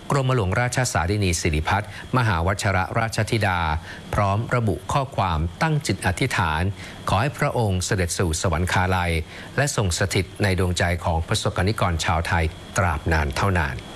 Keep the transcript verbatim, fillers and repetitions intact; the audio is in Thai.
กรมหลวงราชสารินีสิริพัฒน์มหาวชรราชธิดาพร้อมระบุข้อความตั้งจิตอธิษฐานขอให้พระองค์เสด็จสู่สวรรคาลัยและทรงสถิตในดวงใจของประสบกนิกรชาวไทยตราบนานเท่านาน